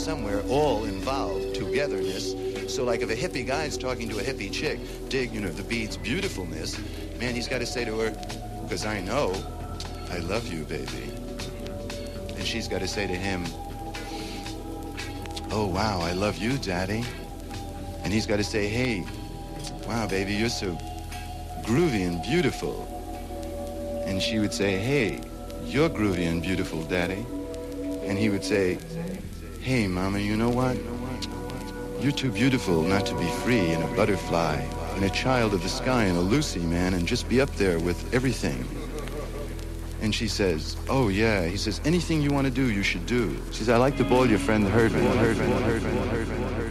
somewhere, all involved, togetherness. So like if a hippie guy's talking to a hippie chick, dig, the bead's beautifulness, man, he's got to say to her, because I know I love you, baby. And she's got to say to him, oh, wow, I love you, daddy. And he's got to say, hey, wow, baby, you're so groovy and beautiful. And she would say, hey, you're groovy and beautiful, daddy. And he would say, hey, mama, you know what? You're too beautiful not to be free and a butterfly and a child of the sky and a Lucy, man, and just be up there with everything. And she says, oh, yeah. He says, anything you want to do, you should do. She says, I like the ball your friend heard me.